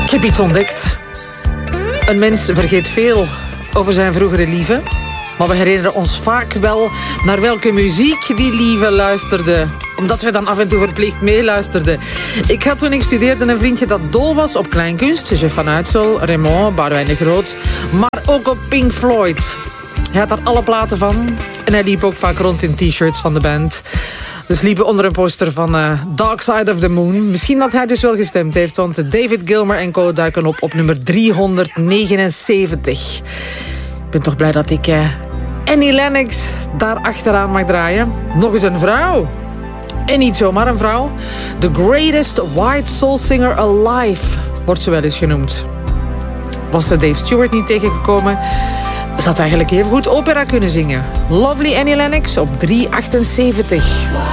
Ik heb iets ontdekt. Een mens vergeet veel over zijn vroegere lieve. Maar we herinneren ons vaak wel naar welke muziek die lieve luisterde. Omdat we dan af en toe verplicht meeluisterden. Ik had toen ik studeerde een vriendje dat dol was op kleinkunst. Jeff van Uitsel, Raymond, Boudewijn de Groot. Maar ook op Pink Floyd. Hij had daar alle platen van. En hij liep ook vaak rond in t-shirts van de band. Dus liepen onder een poster van Dark Side of the Moon. Misschien dat hij dus wel gestemd heeft, want David Gilmour en co. duiken op nummer 379. Ik ben toch blij dat ik Annie Lennox daar achteraan mag draaien. Nog eens een vrouw. En niet zomaar een vrouw. The greatest white soul singer alive wordt ze wel eens genoemd. Was ze Dave Stewart niet tegengekomen? Ze had eigenlijk even goed opera kunnen zingen. Lovely Annie Lennox op 378.